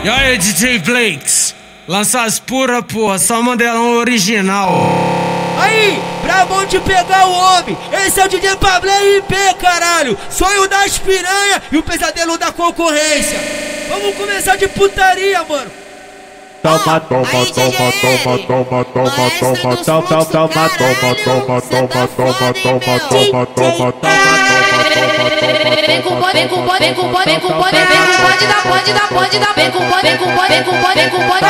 E aí, DJ Flakes? Lança as pura, porra, só modelão original. Aí, brabão de pegar o homem. Esse é o DJ Pablo RP, caralho. Sonho das piranha e o pesadelo da concorrência. Vamos começar de putaria, mano. Toma, toma, toma, toma, toma, toma, toma, toma, toma, toma, toma, toma, toma, toma, toma, toma. Vem com pode dar, vem com pode dar, vem com pode dar, vem com pode